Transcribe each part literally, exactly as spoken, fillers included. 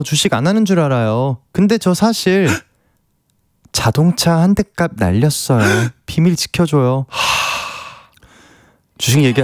주식 안 하는 줄 알아요. 근데 저 사실 자동차 한 대 값 날렸어요. 비밀 지켜줘요. 주식 얘기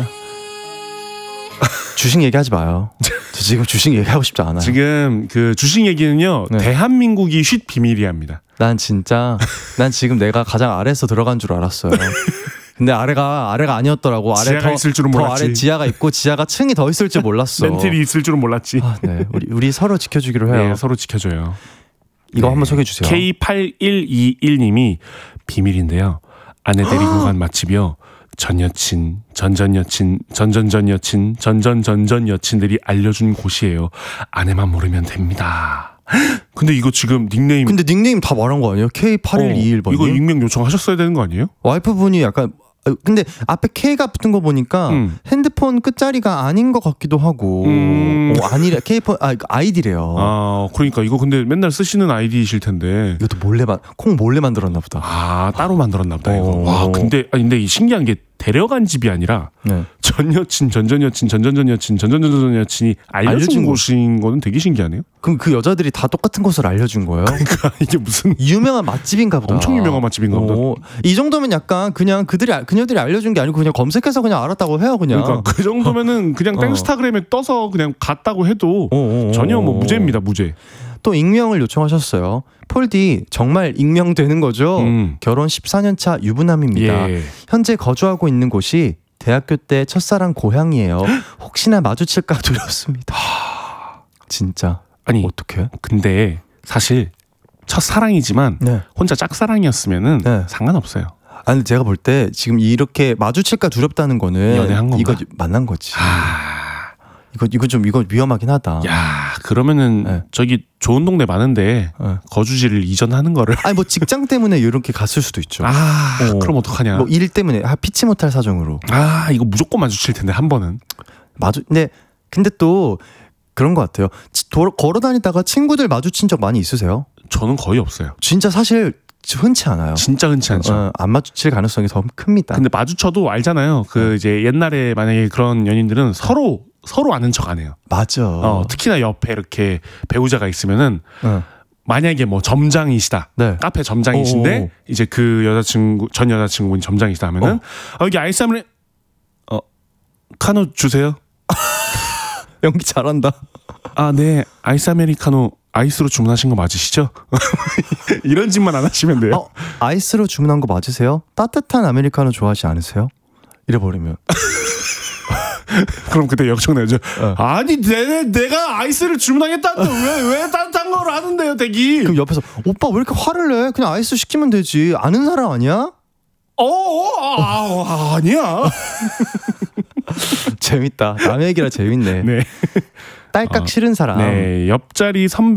주식 얘기하지 마요. 저 지금 주식 얘기하고 싶지 않아요. 지금 그 주식 얘기는요. 네. 대한민국이 쉿 비밀이합니다. 난 진짜 난 지금 내가 가장 아래에서 들어간 줄 알았어요. 근데 아래가 아래가 아니었더라고. 아래 지하가 더, 있을 줄은 더 몰랐지. 아래 지하가 있고 지하가 층이 더 있을 줄 몰랐어. 멘틀이 있을 줄은 몰랐지. 아, 네. 우리 우리 서로 지켜주기로 해요. 네, 서로 지켜줘요. 이거 네. 한번 소개해 주세요. 케이 팔일이일 님이 비밀인데요. 아내 데리고 간 맛집이요. 전 여친, 전전 여친, 전전전 여친, 전전전전 여친들이 알려준 곳이에요. 아내만 모르면 됩니다. 근데 이거 지금 닉네임 근데 닉네임 다 말한 거 아니에요? 케이 팔일이일 번님? 어, 이거 익명 요청하셨어야 되는 거 아니에요? 와이프분이 약간 근데 앞에 K가 붙은 거 보니까 음. 핸드폰 끝자리가 아닌 것 같기도 하고 음. 어, 아니래 K폰 아 아이디래요. 아 그러니까 이거 근데 맨날 쓰시는 아이디이실 텐데 이것도 몰래 만 콩 몰래 만들었나 보다. 아 따로 만들었나 보다 이거. 어. 와 근데 아니 근데 이 신기한 게 데려간 집이 아니라 네. 전 여친, 전전 여친, 전전전 여친, 전전전 여친이 알려준, 알려준 곳인 거는 되게 신기하네요. 그럼 그 여자들이 다 똑같은 곳을 알려준 거예요? 그러니까 이게 무슨 유명한 맛집인가 보다. 엄청 유명한 맛집인가 보다. 오, 이 정도면 약간 그냥 그들이 알- 그녀들이 알려준 게 아니고 그냥 검색해서 그냥 알았다고 해요 그냥. 그러니까 그 정도면은 그냥 어. 땡스타그램에 떠서 그냥 갔다고 해도 어, 어, 어. 전혀 뭐 무죄입니다 무죄. 또 익명을 요청하셨어요. 폴디 정말 익명되는 거죠? 음. 결혼 십사 년 차 유부남입니다. 예. 현재 거주하고 있는 곳이 대학교 때 첫사랑 고향이에요. 혹시나 마주칠까 두렵습니다. 진짜 아니 어떡해? 근데 사실 첫 사랑이지만 네. 혼자 짝사랑이었으면은 네. 상관없어요. 아니 제가 볼 때 지금 이렇게 마주칠까 두렵다는 거는 연애한 건가? 이거 만난 거지. 아, 이거 이거 좀 이거 위험하긴 하다. 야 그러면은 네. 저기 좋은 동네 많은데 네. 거주지를 이전하는 거를. 아니 뭐 직장 때문에 이렇게 갔을 수도 있죠. 아 어. 그럼 어떡하냐. 뭐 일 때문에 아, 피치 못할 사정으로. 아 이거 무조건 마주칠 텐데 한 번은. 마주 근데 근데 또 그런 것 같아요. 치- 도, 걸어 다니다가 친구들 마주친 적 많이 있으세요? 저는 거의 없어요. 진짜 사실 흔치 않아요. 진짜 흔치 않죠. 어, 안 마주칠 가능성이 더 큽니다. 근데 마주쳐도 알잖아요. 그 이제 옛날에 만약에 그런 연인들은 서로 서로 아는 척 안 해요. 맞아. 어, 특히나 옆에 이렇게 배우자가 있으면은 어. 만약에 뭐 점장이시다. 네. 카페 점장이신데 오오오. 이제 그 여자친구 전 여자친구분이 점장이시다 하면은 어. 어, 여기 아이스 아메리 어 카노 주세요. 연기 잘한다. 아, 네. 아이스 아메리카노 아이스로 주문하신 거 맞으시죠? 이런 짓만 안 하시면 돼요. 어, 아이스로 주문한 거 맞으세요? 따뜻한 아메리카노 좋아하지 않으세요? 이래 버리면 그럼 그때 역청 내죠. 어. 아니, 내, 내가 아이스를 주문하겠다는데 왜, 왜 따뜻한 걸 하는데요, 대기? 그럼 옆에서 오빠 왜 이렇게 화를 내? 그냥 아이스 시키면 되지. 아는 사람 아니야? 어, 어 아, 아, 아니야. 재밌다. 남의 얘기라 재밌네. 네. 딸깍 어, 싫은 사람. 네. 옆자리 선배